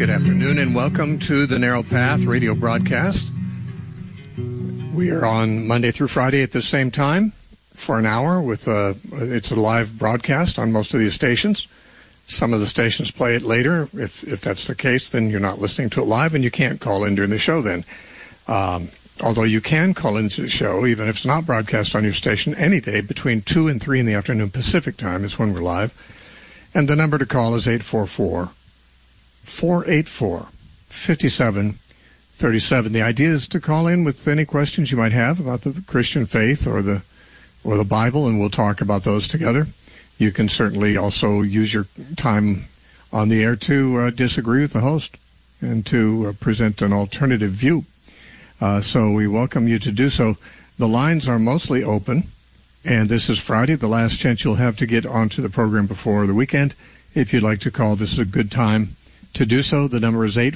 Good afternoon and welcome to the Narrow Path radio broadcast. We are on Monday through Friday at the same time for an hour with it's a live broadcast on most of these stations. Some of the stations play it later. If that's the case, then you're not listening to it live and you can't call in during the show then. Although you can call into the show, even if it's not broadcast on your station, any day between 2 and 3 in the afternoon Pacific time is when we're live. And the number to call is 844-484-5737. The idea is to call in with any questions you might have about the Christian faith or the Bible, and we'll talk about those together. You can certainly also use your time on the air to disagree with the host and to present an alternative view. So we welcome you to do so. The lines are mostly open, and this is Friday, the last chance you'll have to get onto the program before the weekend. If you'd like to call, this is a good time to do so. The number is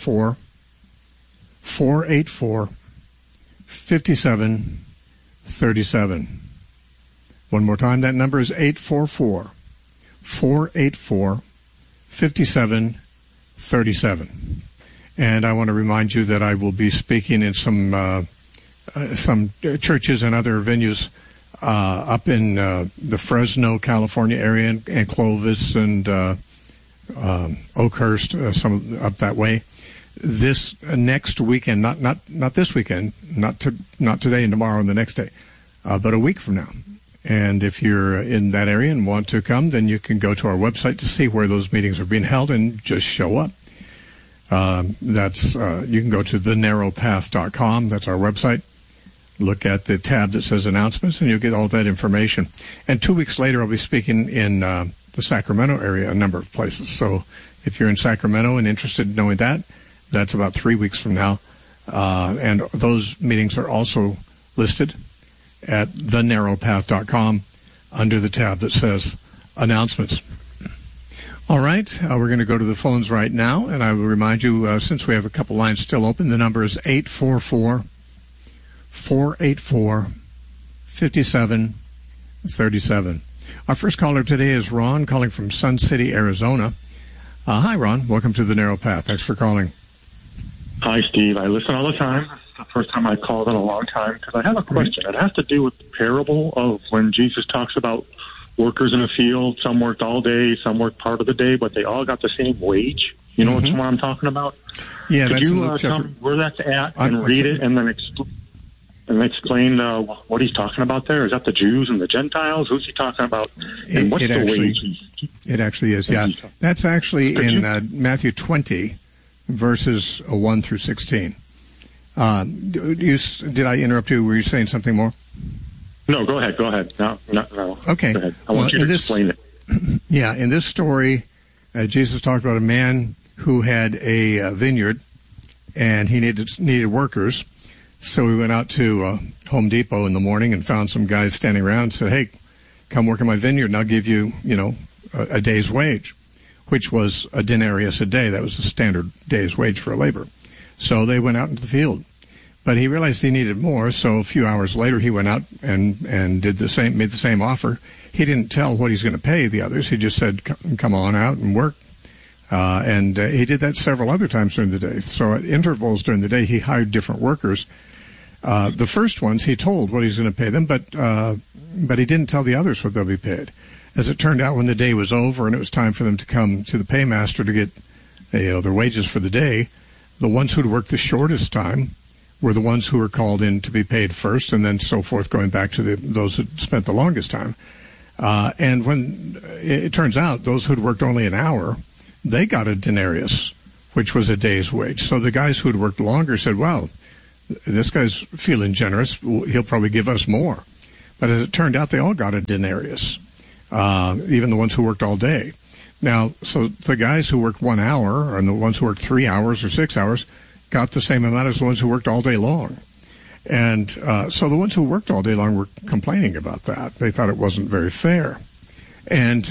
844-484-5737. One more time, that number is 844-484-5737. And I want to remind you that I will be speaking in some churches and other venues up in the Fresno, California area, and Clovis and Oakhurst, some up that way. This next weekend, not this weekend, not today and tomorrow and the next day, but a week from now. And if you're in that area and want to come, then you can go to our website to see where those meetings are being held and just show up. You can go to thenarrowpath.com. That's our website. Look at the tab that says announcements, and you'll get all that information. And 2 weeks later, I'll be speaking in the Sacramento area, a number of places. So if you're in Sacramento and interested in knowing that, that's about 3 weeks from now. And those meetings are also listed at thenarrowpath.com under the tab that says announcements. All right, we're going to go to the phones right now, and I will remind you, since we have a couple lines still open, the number is 844-484-5737. Our first caller today is Ron, calling from Sun City, Arizona. Hi, Ron. Welcome to the Narrow Path. Thanks for calling. Hi, Steve. I listen all the time. It's the first time I called in a long time because I have a question. It has to do with the parable of when Jesus talks about workers in a field. Some worked all day, some worked part of the day, but they all got the same wage. You know what I'm talking about? Yeah, Could that's you tell me where that's at and read it and then explain what he's talking about there? Is that the Jews and the Gentiles? Who's he talking about? And what's the wage? It actually is, yeah. That's actually in Matthew 20, verses 1 through 16. Did I interrupt you? Were you saying something more? No, go ahead. No. Okay. Go ahead. I want you to explain it. Yeah, in this story, Jesus talked about a man who had a vineyard, and he needed workers. So we went out to Home Depot in the morning and found some guys standing around and said, hey, come work in my vineyard, and I'll give you, a day's wage, which was a denarius a day. That was the standard day's wage for a laborer. So they went out into the field. But he realized he needed more, so a few hours later he went out and made the same offer. He didn't tell what he's going to pay the others. He just said, come on out and work. And he did that several other times during the day. So at intervals during the day, he hired different workers. The first ones, he told what he was going to pay them, but he didn't tell the others what they'll be paid. As it turned out, when the day was over and it was time for them to come to the paymaster to get their wages for the day, the ones who'd worked the shortest time were the ones who were called in to be paid first, and then so forth, going back to those who spent the longest time. And when it turns out those who'd worked only an hour, they got a denarius, which was a day's wage. So the guys who'd worked longer said, well, this guy's feeling generous. He'll probably give us more. But as it turned out, they all got a denarius, even the ones who worked all day. Now, so the guys who worked 1 hour and the ones who worked 3 hours or 6 hours got the same amount as the ones who worked all day long. And so the ones who worked all day long were complaining about that. They thought it wasn't very fair. And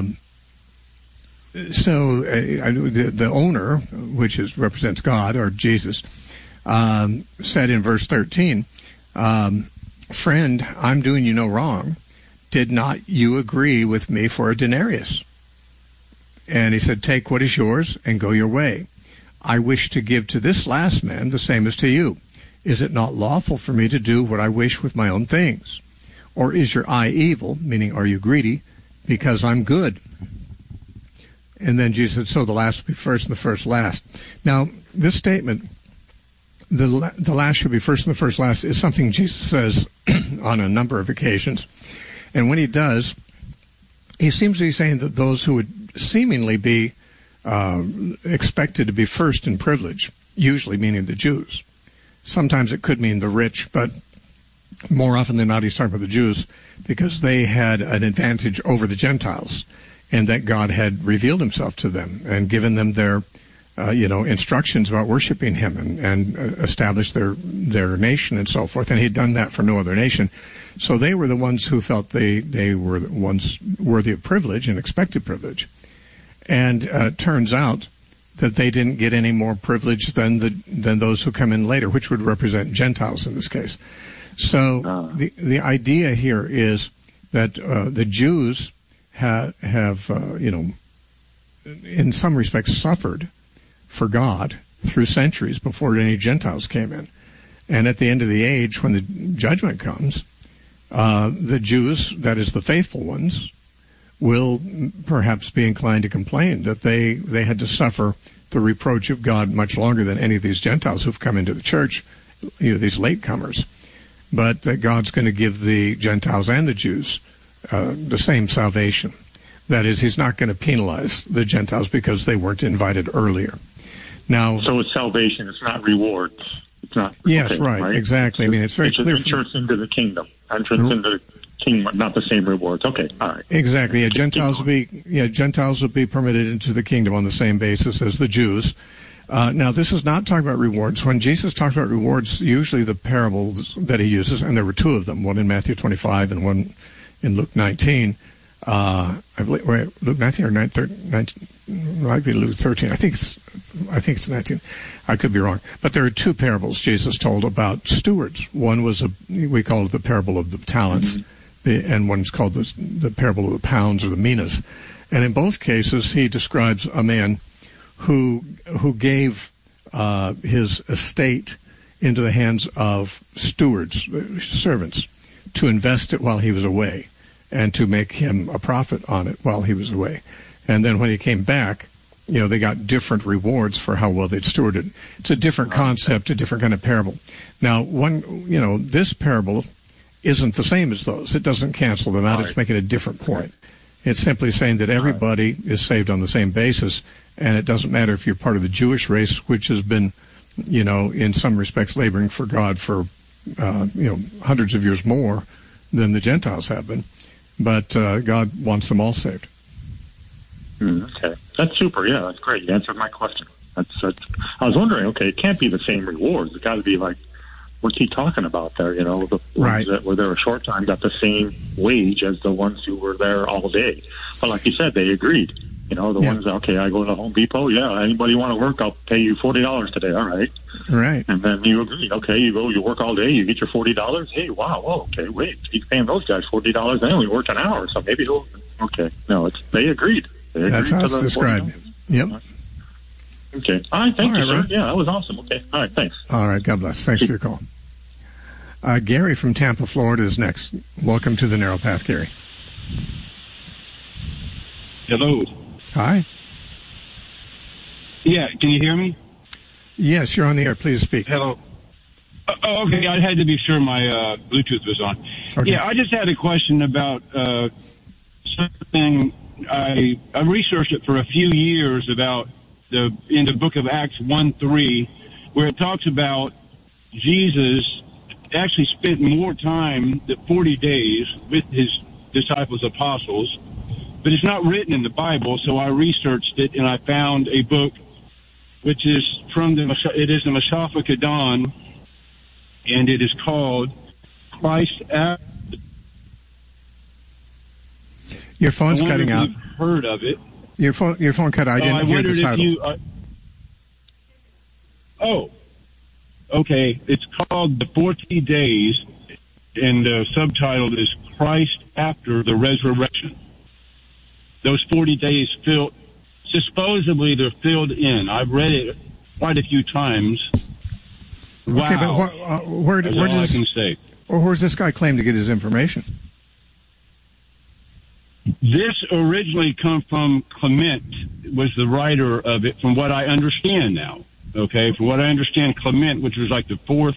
so the owner, which represents God or Jesus, said in verse 13, friend, I'm doing you no wrong. Did not you agree with me for a denarius? And he said, take what is yours and go your way. I wish to give to this last man the same as to you. Is it not lawful for me to do what I wish with my own things? Or is your eye evil, meaning are you greedy, because I'm good? And then Jesus said, so the last will be first and the first last. Now, this statement, the last should be first and the first last, is something Jesus says on a number of occasions. And when he does, he seems to be saying that those who would seemingly be expected to be first in privilege, usually meaning the Jews. Sometimes it could mean the rich, but more often than not he's talking about the Jews because they had an advantage over the Gentiles, and that God had revealed himself to them and given them their instructions about worshiping him and established their nation and so forth. And he'd done that for no other nation. So they were the ones who felt they were the ones worthy of privilege and expected privilege. And it turns out that they didn't get any more privilege than those who come in later, which would represent Gentiles in this case. So the idea here is that the Jews have in some respects suffered for God through centuries before any Gentiles came in. And at the end of the age, when the judgment comes, the Jews, that is the faithful ones, will perhaps be inclined to complain that they had to suffer the reproach of God much longer than any of these Gentiles who've come into the church, these latecomers. But that God's going to give the Gentiles and the Jews the same salvation. That is, he's not going to penalize the Gentiles because they weren't invited earlier. Now, so it's salvation. It's not rewards. It's not. Yes, okay, right, exactly. I mean, it's very clear. Entrance into the kingdom. Entrance into the kingdom, not the same rewards. Okay, all right. Exactly. Yeah, Gentiles will be permitted into the kingdom on the same basis as the Jews. Now, this is not talking about rewards. When Jesus talks about rewards, usually the parables that he uses, and there were two of them, one in Matthew 25 and one in Luke 19. I believe Luke 19 or 19, might be Luke 13. I think it's 19. I could be wrong. But there are two parables Jesus told about stewards. One was we call it the parable of the talents, and one's called the parable of the pounds or the minas. And in both cases, he describes a man who gave his estate into the hands of stewards, servants, to invest it while he was away and to make him a profit on it while he was away. And then when he came back, they got different rewards for how well they'd stewarded. It's a different concept, a different kind of parable. Now, this parable isn't the same as those. It doesn't cancel them out. It's making a different point. It's simply saying that everybody is saved on the same basis, and it doesn't matter if you're part of the Jewish race, which has been, in some respects laboring for God for, hundreds of years more than the Gentiles have been. But God wants them all saved. Okay. That's super. Yeah, that's great. You answered my question. I was wondering, okay, it can't be the same rewards. It's got to be like, what's he talking about there? The ones that were there a short time got the same wage as the ones who were there all day. But like you said, they agreed. The ones that, okay, I go to Home Depot, anybody want to work, I'll pay you $40 today, all right. Right. And then you agree, okay, you go, you work all day, you get your $40. Hey, wow, okay, wait, he's paying those guys $40, they only worked an hour, so maybe they agreed. That's how it's described. Yep. Okay. All right, thank you, sir. Right. Yeah, that was awesome. Okay, all right, thanks. All right, God bless. Thanks for your call. Gary from Tampa, Florida is next. Welcome to the Narrow Path, Gary. Hello. Hi. Yeah, can you hear me? Yes, you're on the air. Please speak. Hello. Okay, I had to be sure my Bluetooth was on. Okay. Yeah, I just had a question about something. I researched it for a few years about in the book of Acts 1:3, where it talks about Jesus actually spent more time than 40 days with his disciples, apostles, but it's not written in the Bible. So I researched it and I found a book which is it is the Mashafa Kedan, and it is called Christ After. Your phone's cutting out. You've heard of it? Your phone cut out. I didn't hear the title. Okay. It's called The 40 Days, and the subtitle is Christ After the Resurrection. Those 40 days supposedly they're filled in. I've read it quite a few times. Wow. Okay, but where That's all I does can say. or where's this guy claim to get his information? This originally come from Clement, was the writer of it, from what I understand now. Okay, from what I understand, Clement, which was like the fourth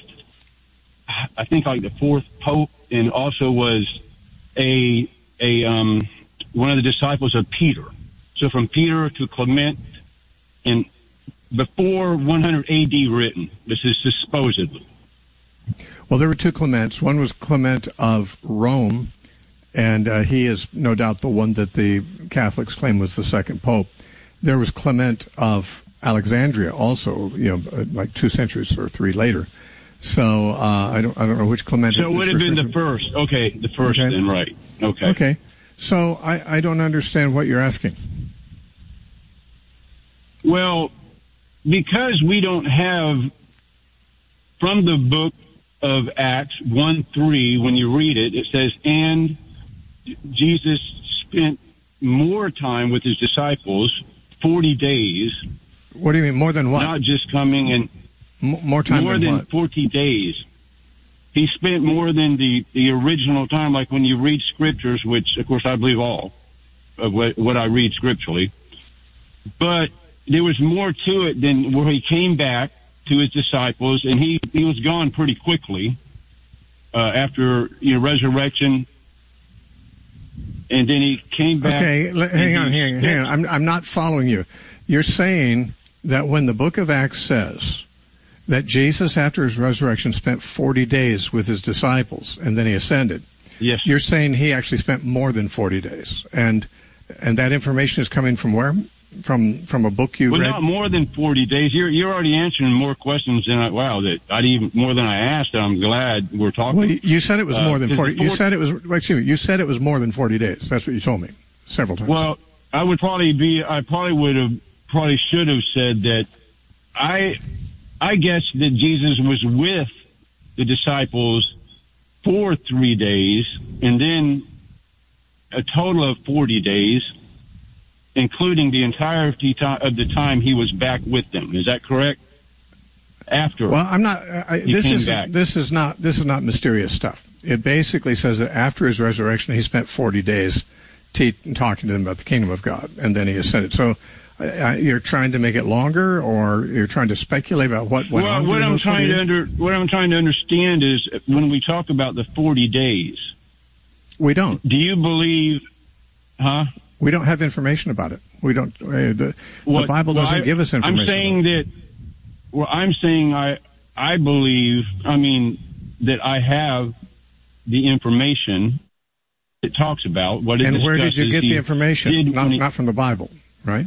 pope, and also was a one of the disciples of Peter. So from Peter to Clement, and before 100 A.D. written. This is supposedly. Well, there were two Clements. One was Clement of Rome, and he is no doubt the one that the Catholics claim was the second pope. There was Clement of Alexandria, also, like 2 centuries or 3 later. So I don't know which Clement. So it would have been the first. Okay, the first okay. Then, right? Okay. Okay. So I don't understand what you're asking. Well, because we don't have from the book of Acts 1:3, when you read it, it says, and Jesus spent more time with his disciples, 40 days. What do you mean, more than what? Not just coming and more time more than than what? 40 days. He spent more than the original time, like when you read scriptures, which, of course, I believe all of what I read scripturally. But there was more to it than where he came back to his disciples, and he was gone pretty quickly after resurrection, and then he came back. Okay, hang on. I'm not following you. You're saying that when the book of Acts says that Jesus, after his resurrection, spent 40 days with his disciples, and then he ascended. Yes. You're saying he actually spent more than 40 days, and that information is coming from where? From a book you read? Well, not more than 40 days. You're already answering more questions than more than I asked. I'm glad we're talking. Well, you said it was more than 40. You said it was. Excuse me. You said it was more than 40 days. That's what you told me several times. Well, I probably should have said that. I guess that Jesus was with the disciples for 3 days, and then a total of 40 days, including the entirety of the time he was back with them. Is that correct? After. Well, I'm not. This is not mysterious stuff. It basically says that after his resurrection, he spent 40 days talking to them about the kingdom of God, and then he ascended. So you're trying to make it longer, or you're trying to speculate about what went on. What I'm trying to understand is when we talk about the 40 days. We don't. Do you believe? Huh? We don't have information about it. We don't. The Bible doesn't give us information. I'm saying that. Well, I'm saying I believe. I mean that I have the information it talks about. What it and where did you get the information? Not from the Bible, right?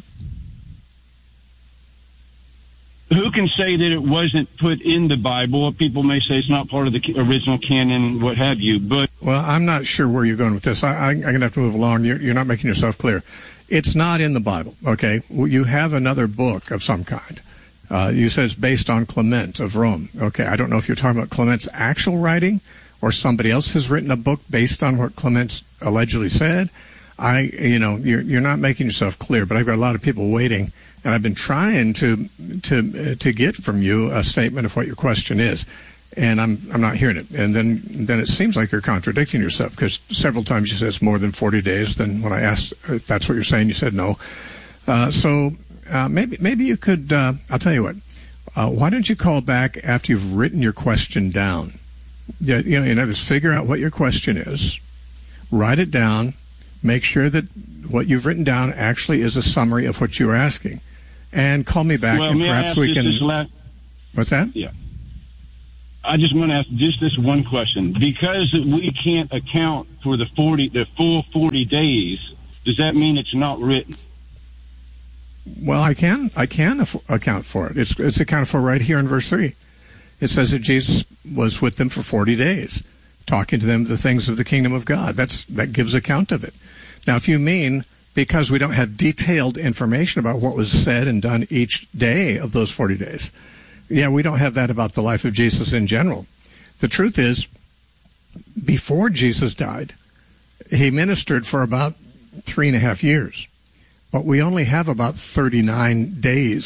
Who can say that it wasn't put in the Bible? People may say it's not part of the original canon, what have you. But well, I'm not sure where you're going with this. I'm going to have to move along. You're not making yourself clear. It's not in the Bible, okay? You have another book of some kind. You said it's based on Clement of Rome. Okay, I don't know if you're talking about Clement's actual writing or somebody else has written a book based on what Clement allegedly said. You're not making yourself clear, but I've got a lot of people waiting, and I've been trying to get from you a statement of what your question is, and I'm not hearing it. And then it seems like you're contradicting yourself, because several times you said it's more than 40 days. Then when I asked if that's what you're saying, you said no. So maybe you could. I'll tell you what. Why don't you call back after you've written your question down? Yeah, in other words, figure out what your question is, write it down. Make sure that what you've written down actually is a summary of what you were asking. And call me back, and perhaps we can... What's that? Yeah. I just want to ask just this one question. Because we can't account for the full 40 days, does that mean it's not written? Well, I can account for it. It's accounted for right here in verse 3. It says that Jesus was with them for 40 days, talking to them the things of the kingdom of God. That gives account of it. Now, if you mean because we don't have detailed information about what was said and done each day of those 40 days, yeah, we don't have that about the life of Jesus in general. The truth is, before Jesus died, he ministered for about 3.5 years, but we only have about 39 days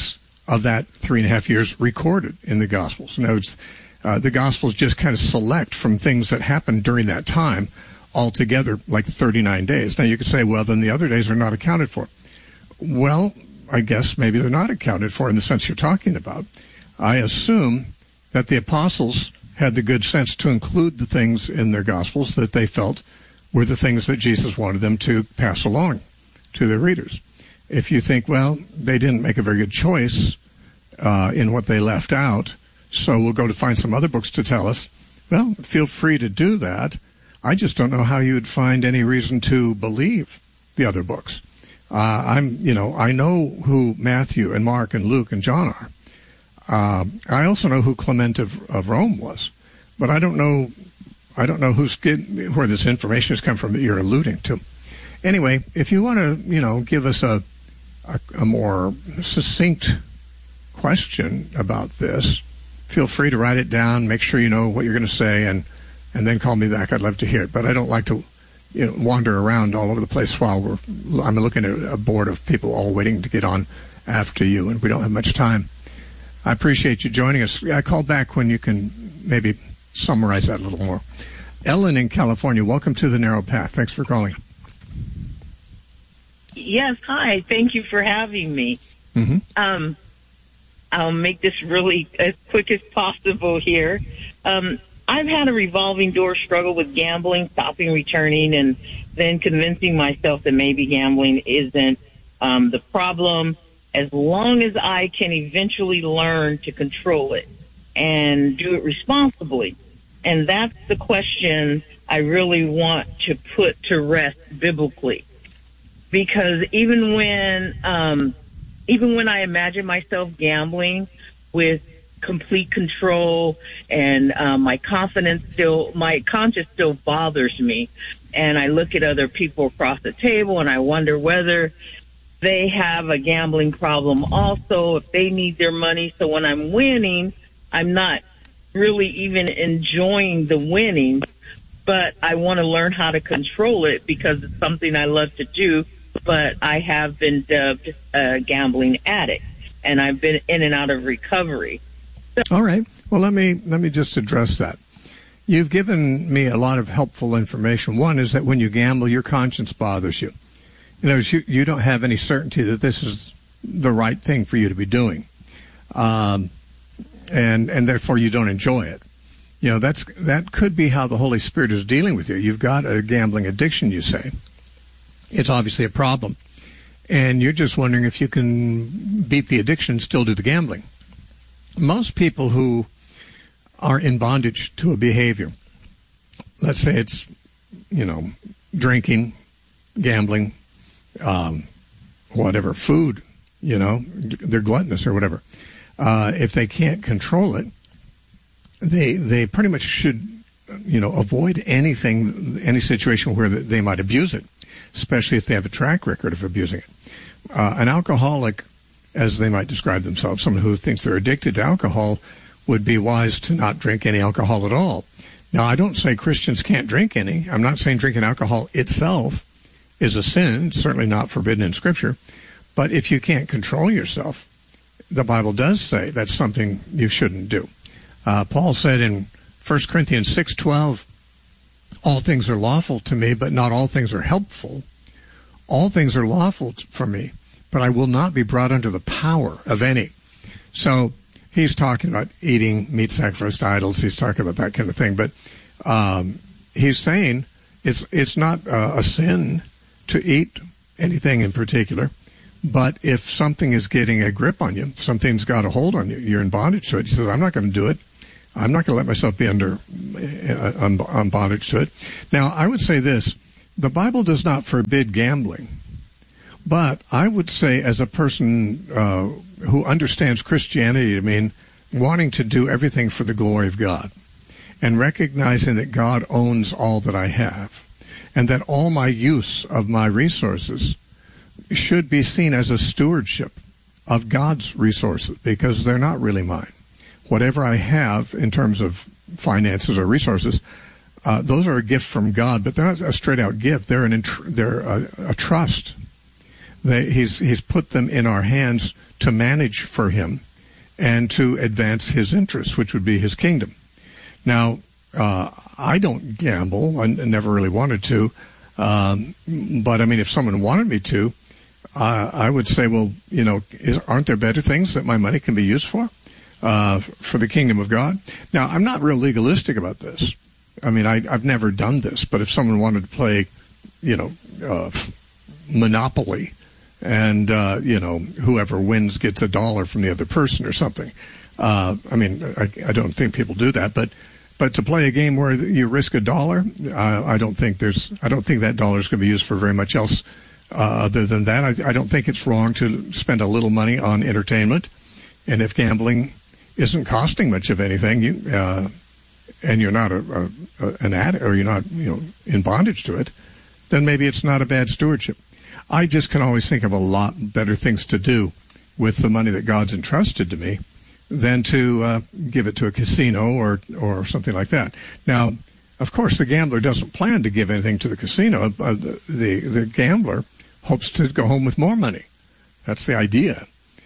of that 3.5 years recorded in the Gospels. In other words, the Gospels just kind of select from things that happened during that time altogether, like 39 days. Now, you could say, well, then the other days are not accounted for. Well, I guess maybe they're not accounted for in the sense you're talking about. I assume that the apostles had the good sense to include the things in their Gospels that they felt were the things that Jesus wanted them to pass along to their readers. If you think, well, they didn't make a very good choice in what they left out, so we'll go to find some other books to tell us, well, feel free to do that. I just don't know how you would find any reason to believe the other books. I know who Matthew and Mark and Luke and John are. I also know who Clement of Rome was, but I don't know where this information has come from that you're alluding to. Anyway, if you want to, give us a more succinct question about this, feel free to write it down. Make sure you know what you're going to say, and then call me back. I'd love to hear it. But I don't like to, wander around all over the place while I'm looking at a board of people all waiting to get on after you, and we don't have much time. I appreciate you joining us. I call back when you can maybe summarize that a little more. Ellen in California, welcome to The Narrow Path. Thanks for calling. Yes, hi. Thank you for having me. Mm-hmm. I'll make this really as quick as possible here. I've had a revolving door struggle with gambling, stopping, returning, and then convincing myself that maybe gambling isn't the problem, as long as I can eventually learn to control it and do it responsibly. And that's the question I really want to put to rest biblically. Because even when I imagine myself gambling with complete control and my conscience still bothers me, and I look at other people across the table and I wonder whether they have a gambling problem also, if they need their money. So when I'm winning, I'm not really even enjoying the winning, but I want to learn how to control it because it's something I love to do. But I have been dubbed a gambling addict, and I've been in and out of recovery. All right. Well, let me just address that. You've given me a lot of helpful information. One is that when you gamble, your conscience bothers you. You don't have any certainty that this is the right thing for you to be doing, and therefore you don't enjoy it. That could be how the Holy Spirit is dealing with you. You've got a gambling addiction, you say. It's obviously a problem. And you're just wondering if you can beat the addiction and still do the gambling. Most people who are in bondage to a behavior, let's say it's, drinking, gambling, whatever, food, they're gluttonous or whatever. If they can't control it, they pretty much should, avoid any situation where they might abuse it, especially if they have a track record of abusing it. An alcoholic, as they might describe themselves, someone who thinks they're addicted to alcohol, would be wise to not drink any alcohol at all. Now, I don't say Christians can't drink any. I'm not saying drinking alcohol itself is a sin. It's certainly not forbidden in Scripture. But if you can't control yourself, the Bible does say that's something you shouldn't do. Paul said in 1 Corinthians 6:12, all things are lawful to me, but not all things are helpful. All things are lawful for me, but I will not be brought under the power of any. So he's talking about eating meat sacrificed to idols. He's talking about that kind of thing. But he's saying it's not a sin to eat anything in particular. But if something is getting a grip on you, something's got a hold on you, you're in bondage to it. He says, I'm not going to do it. I'm not going to let myself be on bondage to it. Now, I would say this. The Bible does not forbid gambling. But I would say as a person who understands Christianity to mean wanting to do everything for the glory of God and recognizing that God owns all that I have and that all my use of my resources should be seen as a stewardship of God's resources because they're not really mine. Whatever I have in terms of finances or resources, those are a gift from God, but they're not a straight-out gift. They're a trust He's put them in our hands to manage for him and to advance his interests, which would be his kingdom. Now, I don't gamble. I never really wanted to. But, I mean, if someone wanted me to, I would say, well, aren't there better things that my money can be used for the kingdom of God? Now, I'm not real legalistic about this. I mean, I've never done this, but if someone wanted to play, Monopoly, and, whoever wins gets $1 from the other person or something. I mean, I don't think people do that, but to play a game where you risk $1, I don't think that $1 is going to be used for very much else other than that. I don't think it's wrong to spend a little money on entertainment, and if gambling isn't costing much of anything, and you're not an addict, or you're not in bondage to it, then maybe it's not a bad stewardship. I just can always think of a lot better things to do with the money that God's entrusted to me than to give it to a casino or something like that. Now, of course, the gambler doesn't plan to give anything to the casino. The gambler hopes to go home with more money. That's the idea.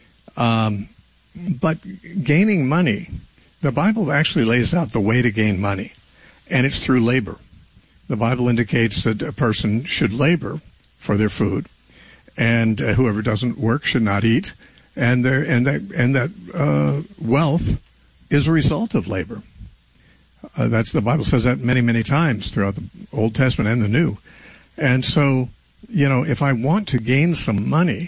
But gaining money, the Bible actually lays out the way to gain money, and it's through labor. The Bible indicates that a person should labor for their food, and whoever doesn't work should not eat, and that wealth is a result of labor. That's the Bible says that many, many times throughout the Old Testament and the New. And so, if I want to gain some money,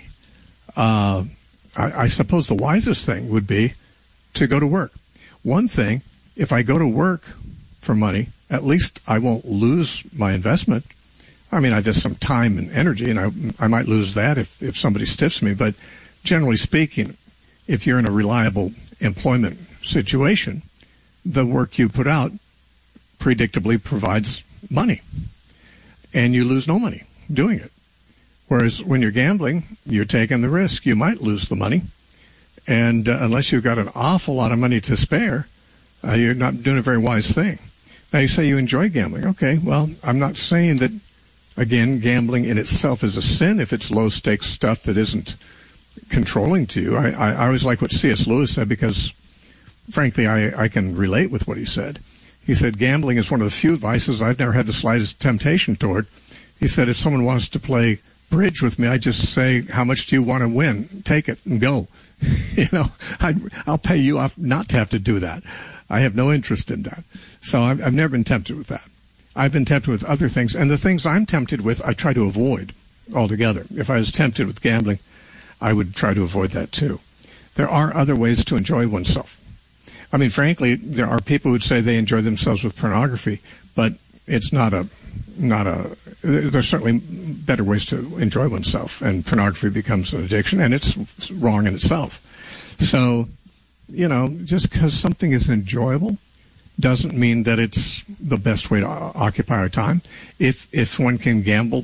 I suppose the wisest thing would be to go to work. One thing, if I go to work for money, at least I won't lose my investment. I mean, I have some time and energy, and I might lose that if somebody stiffs me. But generally speaking, if you're in a reliable employment situation, the work you put out predictably provides money, and you lose no money doing it. Whereas when you're gambling, you're taking the risk. You might lose the money, and unless you've got an awful lot of money to spare, you're not doing a very wise thing. Now, you say you enjoy gambling. Okay, well, I'm not saying that, again, gambling in itself is a sin if it's low-stakes stuff that isn't controlling to you. I always like what C.S. Lewis said because, frankly, I can relate with what he said. He said, gambling is one of the few vices I've never had the slightest temptation toward. He said, if someone wants to play bridge with me, I just say, how much do you want to win? Take it and go. I'll pay you off not to have to do that. I have no interest in that. So I've never been tempted with that. I've been tempted with other things, and the things I'm tempted with, I try to avoid altogether. If I was tempted with gambling, I would try to avoid that too. There are other ways to enjoy oneself. I mean, frankly, there are people who would say they enjoy themselves with pornography, but it's there's certainly better ways to enjoy oneself, and pornography becomes an addiction, and it's wrong in itself. So, just because something is enjoyable doesn't mean that it's the best way to occupy our time. If one can gamble,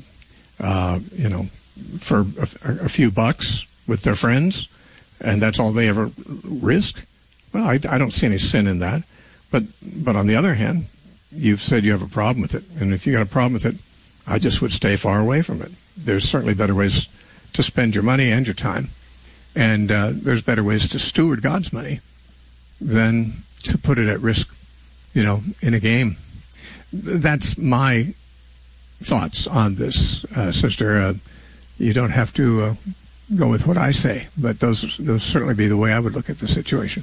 for a few bucks with their friends, and that's all they ever risk, well, I don't see any sin in that. But on the other hand, you've said you have a problem with it, and if you got a problem with it, I just would stay far away from it. There's certainly better ways to spend your money and your time, and there's better ways to steward God's money than to put it at risk, in a game. That's my thoughts on this, sister. You don't have to go with what I say, but those certainly be the way I would look at the situation.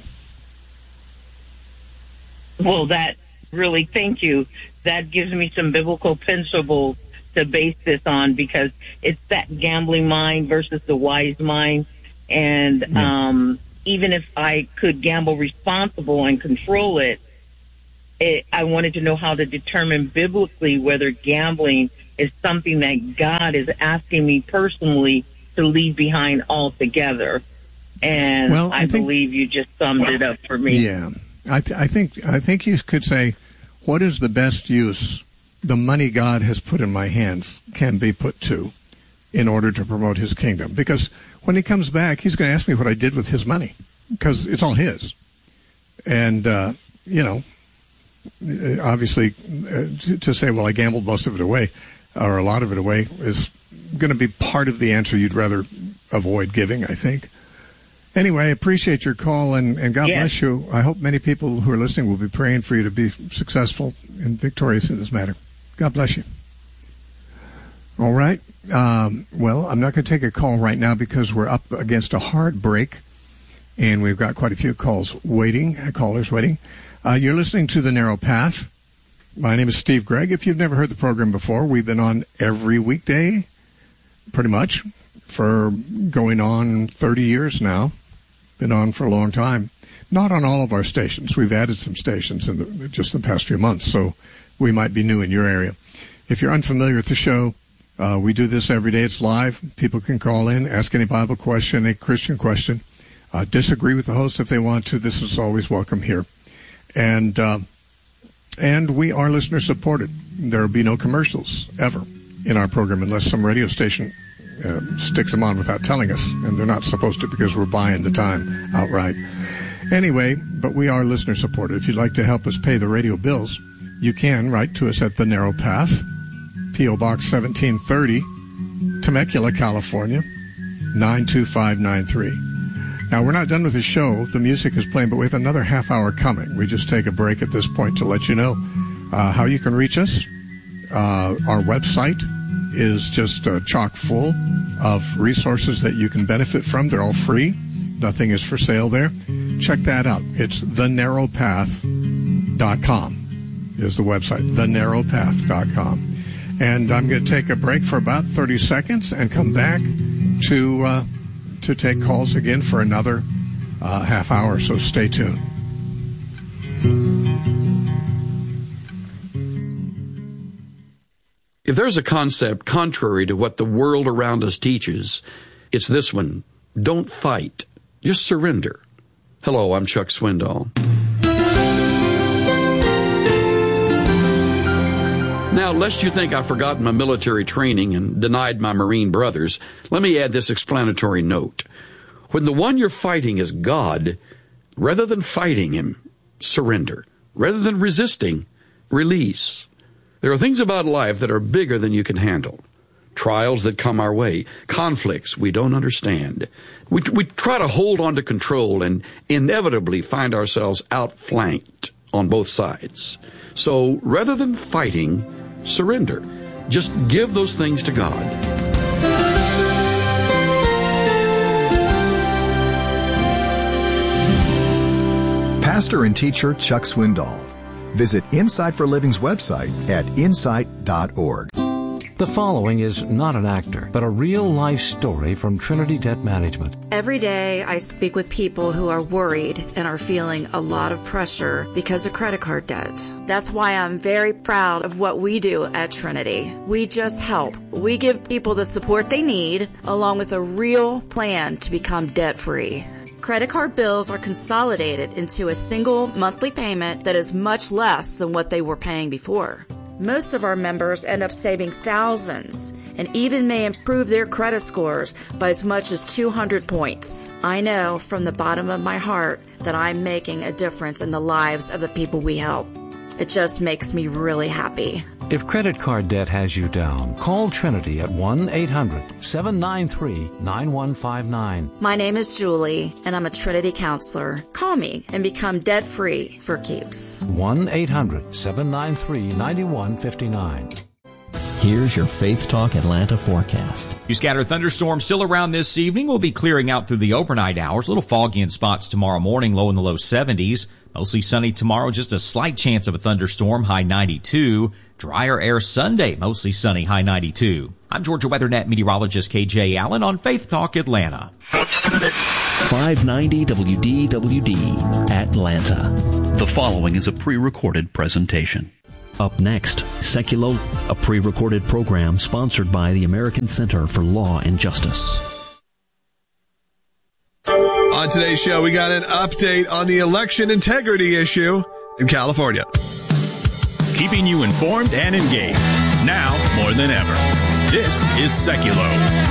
Well, thank you. That gives me some biblical principles to base this on, because it's that gambling mind versus the wise mind. And even if I could gamble responsible and control it, I wanted to know how to determine biblically whether gambling is something that God is asking me personally to leave behind altogether. And I believe you just summed it up for me. Yeah. I think you could say, what is the best use the money God has put in my hands can be put to in order to promote his kingdom? Because when he comes back, he's going to ask me what I did with his money, because it's all his. And, obviously, to say, well, I gambled most of it away, or a lot of it away, is going to be part of the answer you'd rather avoid giving, I think. Anyway, I appreciate your call, and God bless you. I hope many people who are listening will be praying for you to be successful and victorious in this matter. God bless you. All right. Well, I'm not going to take a call right now because we're up against a hard break, and we've got quite a few callers waiting. You're listening to The Narrow Path. My name is Steve Gregg. If you've never heard the program before, we've been on every weekday, pretty much, for going on 30 years now. Been on for a long time. Not on all of our stations. We've added some stations in just the past few months, so we might be new in your area. If you're unfamiliar with the show, we do this every day. It's live. People can call in, ask any Bible question, a Christian question, disagree with the host if they want to. This is always welcome here. And we are listener supported. There will be no commercials ever in our program unless some radio station sticks them on without telling us, and they're not supposed to because we're buying the time outright. Anyway, but we are listener supported. If you'd like to help us pay the radio bills, you can write to us at The Narrow Path, P.O. Box 1730, Temecula, California, 92593. Now, we're not done with the show. The music is playing, but we have another half hour coming. We just take a break at this point to let you know how you can reach us. Our website is just chock full of resources that you can benefit from. They're all free. Nothing is for sale there. Check that out. It's thenarrowpath.com is the website, thenarrowpath.com. And I'm going to take a break for about 30 seconds and come back to take calls again for another half hour, so stay tuned. If there's a concept contrary to what the world around us teaches, it's this one. Don't fight. Just surrender. Hello, I'm Chuck Swindoll. Now, lest you think I've forgotten my military training and denied my Marine brothers, let me add this explanatory note. When the one you're fighting is God, rather than fighting him, surrender. Rather than resisting, release. There are things about life that are bigger than you can handle. Trials that come our way, conflicts we don't understand. We try to hold on to control and inevitably find ourselves outflanked on both sides. So rather than fighting, surrender. Just give those things to God. Pastor and teacher Chuck Swindoll. Visit Insight for Living's website at insight.org. The following is not an actor, but a real-life story from Trinity Debt Management. Every day I speak with people who are worried and are feeling a lot of pressure because of credit card debt. That's why I'm very proud of what we do at Trinity. We just help. We give people the support they need, along with a real plan to become debt-free. Credit card bills are consolidated into a single monthly payment that is much less than what they were paying before. Most of our members end up saving thousands and even may improve their credit scores by as much as 200 points. I know from the bottom of my heart that I'm making a difference in the lives of the people we help. It just makes me really happy. If credit card debt has you down, call Trinity at 1-800-793-9159. My name is Julie, and I'm a Trinity counselor. Call me and become debt-free for keeps. 1-800-793-9159. Here's your Faith Talk Atlanta forecast. Few scattered thunderstorms still around this evening. Will be clearing out through the overnight hours. A little foggy in spots tomorrow morning, low in the low 70s. Mostly sunny tomorrow, just a slight chance of a thunderstorm, high 92. Drier air Sunday, mostly sunny, high 92. I'm Georgia WeatherNet meteorologist KJ Allen on Faith Talk Atlanta. 590 WDWD, Atlanta. The following is a pre-recorded presentation. Up next, Seculo, a pre-recorded program sponsored by the American Center for Law and Justice. On today's show, we got an update on the election integrity issue in California. Keeping you informed and engaged, now more than ever. This is Seculo.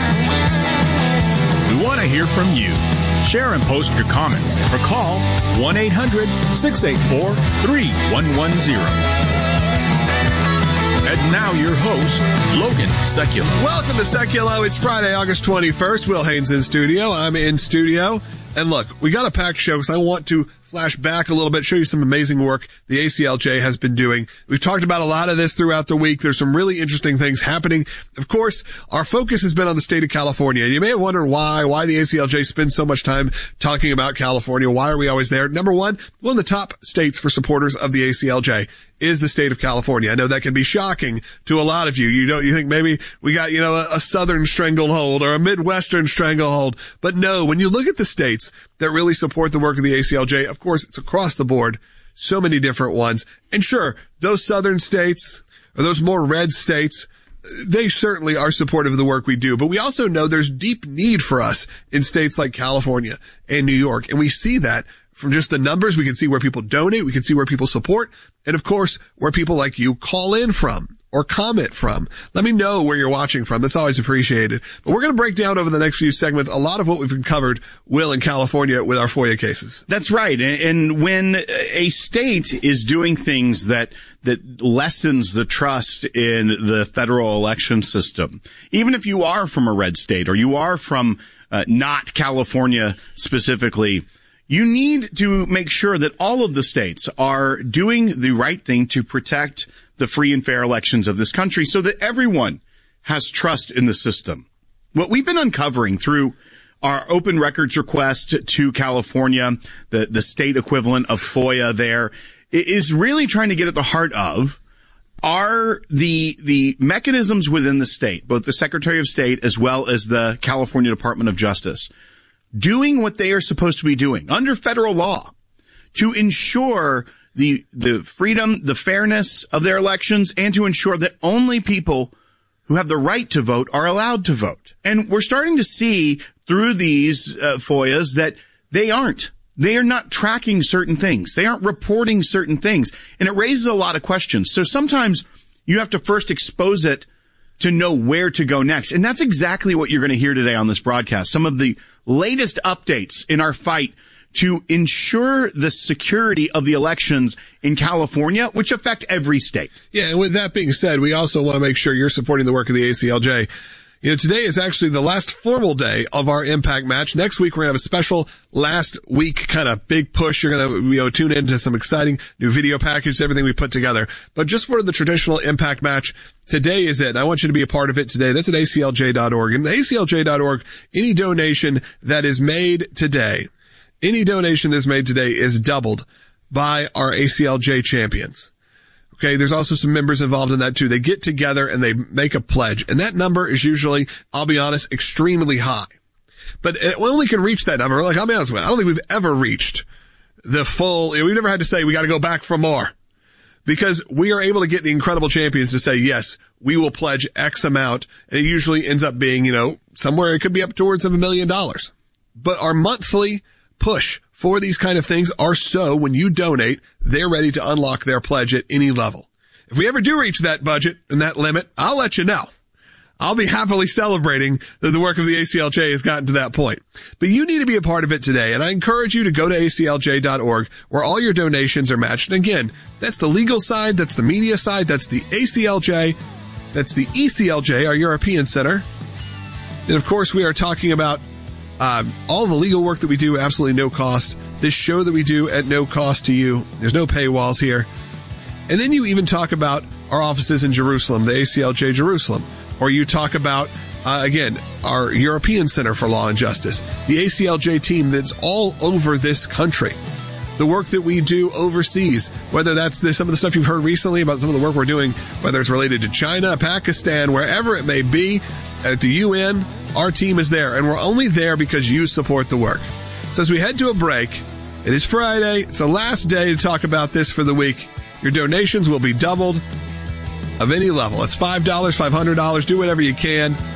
We want to hear from you. Share and post your comments or call 1-800-684-3110. And now your host, Logan Sekulow. Welcome to Sekulow. It's Friday, August 21st. Will Haynes in studio. I'm in studio. And look, we got a packed show because I want to flash back a little bit, show you some amazing work the ACLJ has been doing. We've talked about a lot of this throughout the week. There's some really interesting things happening. Of course, our focus has been on the state of California. You may have wondered why the ACLJ spends so much time talking about California. Why are we always there? Number one of the top states for supporters of the ACLJ is the state of California. I know that can be shocking to a lot of you. You think maybe we got, a southern stranglehold or a midwestern stranglehold. But no, when you look at the states that really support the work of the ACLJ, of course, it's across the board. So many different ones. And sure, those southern states or those more red states, they certainly are supportive of the work we do. But we also know there's deep need for us in states like California and New York. And we see that from just the numbers. We can see where people donate. We can see where people support. And of course, where people like you call in from or comment from. Let me know where you're watching from. That's always appreciated. But we're going to break down over the next few segments a lot of what we've covered, Will, in California with our FOIA cases. That's right. And when a state is doing things that lessens the trust in the federal election system, even if you are from a red state or you are from not California specifically, you need to make sure that all of the states are doing the right thing to protect the free and fair elections of this country so that everyone has trust in the system. What we've been uncovering through our open records request to California, the state equivalent of FOIA there, is really trying to get at the heart of are the mechanisms within the state, both the Secretary of State as well as the California Department of Justice, doing what they are supposed to be doing under federal law to ensure the freedom, the fairness of their elections, and to ensure that only people who have the right to vote are allowed to vote. And we're starting to see through these FOIAs that they aren't. They are not tracking certain things. They aren't reporting certain things. And it raises a lot of questions. So sometimes you have to first expose it to know where to go next. And that's exactly what you're going to hear today on this broadcast. Some of the latest updates in our fight to ensure the security of the elections in California, which affect every state. Yeah, and with that being said, we also want to make sure you're supporting the work of the ACLJ. Today is actually the last formal day of our Impact Match. Next week, we're going to have a special last week kind of big push. You're going to tune into some exciting new video packages, everything we put together. But just for the traditional Impact Match, today is it. And I want you to be a part of it today. That's at aclj.org. And aclj.org, any donation that is made today is doubled by our ACLJ champions. Okay, there's also some members involved in that too. They get together and they make a pledge. And that number is usually, I'll be honest, extremely high. But it only can reach that number. Like, I'll be honest with you, I don't think we've ever reached the full, we've never had to say we got to go back for more. Because we are able to get the incredible champions to say, yes, we will pledge X amount. And it usually ends up being, somewhere it could be up towards $1 million. But our monthly push for these kind of things are so when you donate, they're ready to unlock their pledge at any level. If we ever do reach that budget and that limit, I'll let you know. I'll be happily celebrating that the work of the ACLJ has gotten to that point. But you need to be a part of it today, and I encourage you to go to aclj.org where all your donations are matched. And again, that's the legal side, that's the media side, that's the ACLJ, that's the ECLJ, our European Center. And of course, we are talking about all the legal work that we do, absolutely no cost. This show that we do at no cost to you. There's no paywalls here. And then you even talk about our offices in Jerusalem, the ACLJ Jerusalem. Or you talk about, again, our European Center for Law and Justice, the ACLJ team that's all over this country. The work that we do overseas, whether that's some of the stuff you've heard recently about some of the work we're doing, whether it's related to China, Pakistan, wherever it may be, at the UN, our team is there. And we're only there because you support the work. So as we head to a break, it is Friday. It's the last day to talk about this for the week. Your donations will be doubled of any level. It's $5, $500. Do whatever you can.